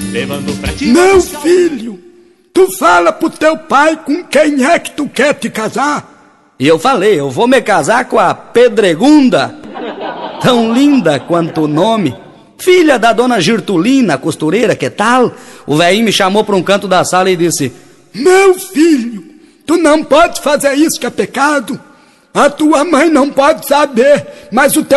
levando pra ti. Meu filho, tu fala pro teu pai com quem é que tu quer te casar? E eu falei, eu vou me casar com a Pedregunda, tão linda quanto o nome, filha da dona Girtulina, costureira, que tal? O velhinho me chamou para um canto da sala e disse: meu filho, tu não pode fazer isso, que é pecado. A tua mãe não pode saber, mas o teu